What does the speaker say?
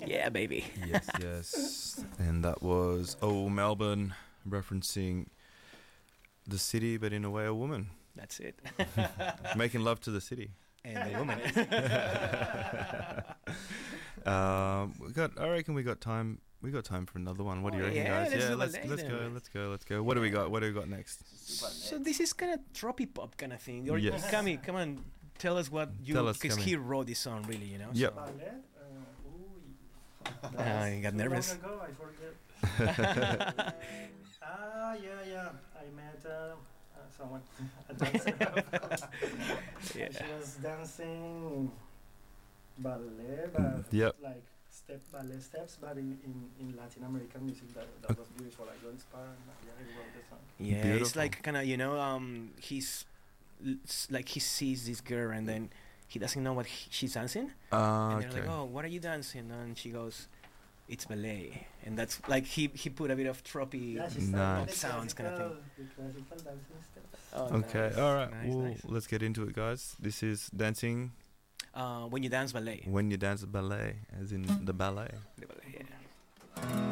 Yeah, baby. Yes, yes. And that was Oh Melbourne, referencing the city, but in a way a woman. That's it. Making love to the city. And the woman. I reckon we got time. We got time for another one. What do you reckon, yeah, guys? let's Yeah, do let's Ballet let's then. go. Let's go. Let's go. What do we got? What do we got next? So this is kind of tropey pop kind of thing. Or Yes. Cami, come on, tell us what you, Tell us, because Cami. he wrote this song really, you know. Yep. So. Ballet? You got nervous. Long ago, I forget. Yeah. I met someone, a dancer. Yeah. She was dancing ballet, but Yep. like ballet steps, but in Latin American music. That was beautiful. I got inspired. Yeah, I wrote the song. Yeah, it's Beautiful. like kind of, you know, like he sees this girl and then he doesn't know what she's dancing. And they're Okay. like, oh, what are you dancing? And she goes, it's ballet. And that's like he put a bit of tropey. Yeah, she Nice. started Sounds kinda thing. the classical dancing steps. Oh, Okay. nice, All right. nice, Well, nice. let's get into it, guys. This is dancing When you dance ballet. when you dance ballet, as in the ballet. The ballet, yeah.